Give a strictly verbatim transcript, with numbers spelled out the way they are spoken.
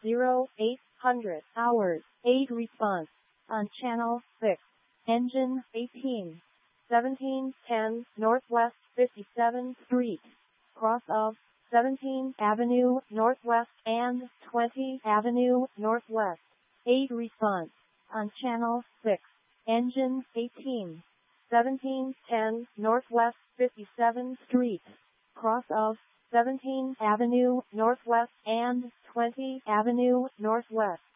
zero eight hundred hours, eight response. On channel six. Engine eighteen. seventeen ten Northwest fifty-seventh Street. Cross of seventeenth Avenue Northwest and twentieth Avenue Northwest. eight response. On channel six. Engine eighteen. seventeen ten Northwest fifty-seventh Street. Cross of seventeenth Avenue Northwest and twentieth Avenue Northwest.